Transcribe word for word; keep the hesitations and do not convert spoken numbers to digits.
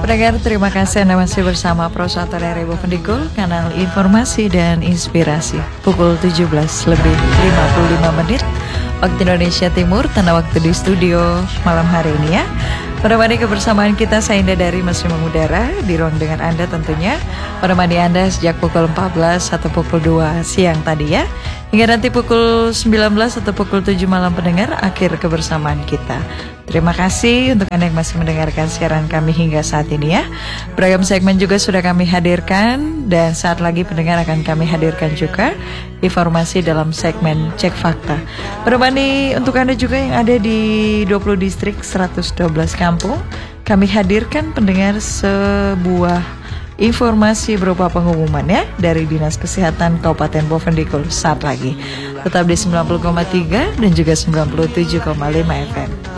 pendengar, terima kasih Anda masih bersama Prosator R I Bovendigul, kanal informasi dan inspirasi. Pukul tujuh belas lebih lima puluh lima menit waktu Indonesia Timur, tanda waktu di studio malam hari ini ya. Menemani kebersamaan kita, saya Indah dari Mesri Mengudara di ruang dengan Anda tentunya. Menemani Anda sejak pukul empat belas atau pukul dua siang tadi ya, hingga nanti pukul sembilan belas atau pukul tujuh malam pendengar, akhir kebersamaan kita. Terima kasih untuk Anda yang masih mendengarkan siaran kami hingga saat ini ya. Beragam segmen juga sudah kami hadirkan, dan saat lagi pendengar akan kami hadirkan juga informasi dalam segmen Cek Fakta. Menemani untuk Anda juga yang ada di dua puluh distrik seratus dua belas kampung, kami hadirkan pendengar sebuah informasi berupa pengumuman ya dari Dinas Kesehatan Kabupaten Bovendigul saat lagi. Tetap di sembilan puluh koma tiga dan juga sembilan puluh tujuh koma lima F M.